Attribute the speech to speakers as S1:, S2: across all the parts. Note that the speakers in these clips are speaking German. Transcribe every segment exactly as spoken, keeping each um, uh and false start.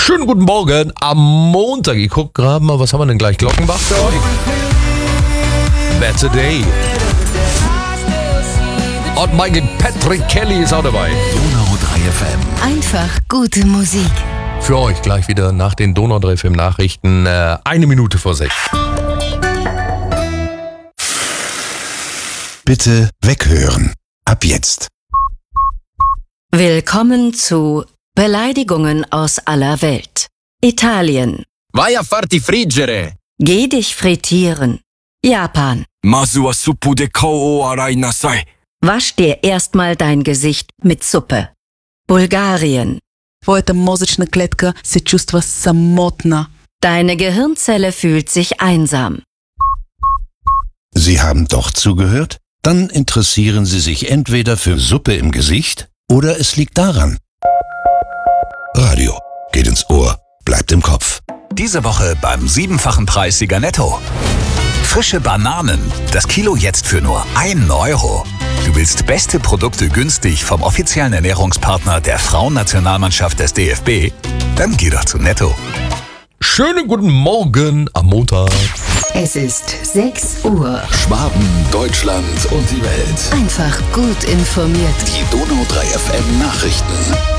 S1: Schönen guten Morgen am Montag. Ich guck gerade mal, was haben wir denn gleich? Glockenbach für euch? That's a day. Und Michael Patrick Kelly ist auch dabei.
S2: Donau drei F M.
S3: Einfach gute Musik.
S1: Für euch gleich wieder nach den Donau drei F M Nachrichten. Äh, eine Minute vor sechs.
S2: Bitte weghören. Ab jetzt.
S3: Willkommen zu Beleidigungen aus aller Welt. Italien.
S4: Vai a farti friggere!
S3: Geh dich frittieren. Japan.
S4: Masu wa suppu de kou o arai nasai.
S3: Wasch dir erstmal dein Gesicht mit Suppe. Bulgarien.
S5: Твоята мозъчна клетка се чувства самотна.
S3: Deine Gehirnzelle fühlt sich einsam.
S2: Sie haben doch zugehört? Dann interessieren Sie sich entweder für Suppe im Gesicht oder es liegt daran. Radio geht ins Ohr, bleibt im Kopf.
S6: Diese Woche beim siebenfachen Preissieger Netto. Frische Bananen, das Kilo jetzt für nur einen Euro. Du willst beste Produkte günstig vom offiziellen Ernährungspartner der Frauennationalmannschaft des D F B? Dann geh doch zu Netto.
S1: Schönen guten Morgen am Montag.
S3: Es ist sechs Uhr.
S2: Schwaben, Deutschland und die Welt.
S3: Einfach gut informiert.
S2: Die Donau drei F M Nachrichten.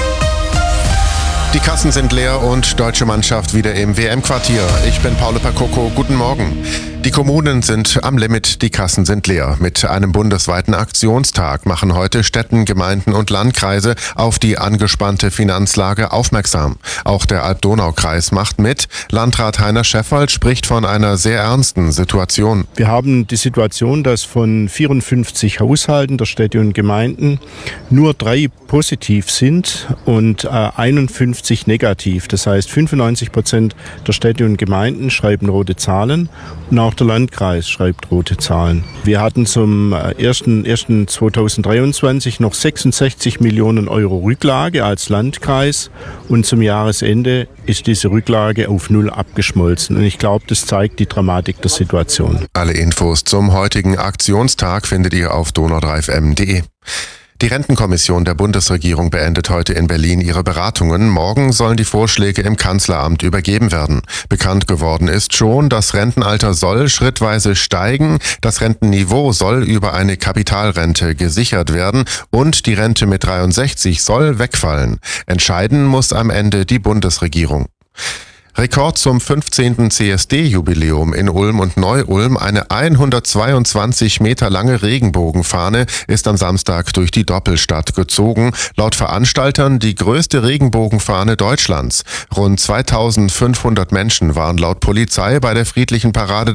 S7: Die Kassen sind leer und deutsche Mannschaft wieder im W M-Quartier. Ich bin Paolo Pacocco, guten Morgen. Die Kommunen sind am Limit, die Kassen sind leer. Mit einem bundesweiten Aktionstag machen heute Städten, Gemeinden und Landkreise auf die angespannte Finanzlage aufmerksam. Auch der Alb-Donau-Kreis macht mit. Landrat Heiner Scheffold spricht von einer sehr ernsten Situation.
S8: Wir haben die Situation, dass von vierundfünfzig Haushalten der Städte und Gemeinden nur drei positiv sind und äh, einundfünfzig negativ. Das heißt, fünfundneunzig Prozent der Städte und Gemeinden schreiben rote Zahlen und auch der Landkreis schreibt rote Zahlen. Wir hatten zum ersten ersten zweitausenddreiundzwanzig noch sechsundsechzig Millionen Euro Rücklage als Landkreis und zum Jahresende ist diese Rücklage auf null abgeschmolzen. Und ich glaube, das zeigt die Dramatik der Situation.
S7: Alle Infos zum heutigen Aktionstag findet ihr auf donau drei f m punkt d e. Die Rentenkommission der Bundesregierung beendet heute in Berlin ihre Beratungen. Morgen sollen die Vorschläge im Kanzleramt übergeben werden. Bekannt geworden ist schon, das Rentenalter soll schrittweise steigen, das Rentenniveau soll über eine Kapitalrente gesichert werden und die Rente mit dreiundsechzig soll wegfallen. Entscheiden muss am Ende die Bundesregierung. Rekord zum fünfzehnten C S D-Jubiläum in Ulm und Neu-Ulm. Eine hundertzweiundzwanzig Meter lange Regenbogenfahne ist am Samstag durch die Doppelstadt gezogen. Laut Veranstaltern die größte Regenbogenfahne Deutschlands. Rund zweitausendfünfhundert Menschen waren laut Polizei bei der friedlichen Parade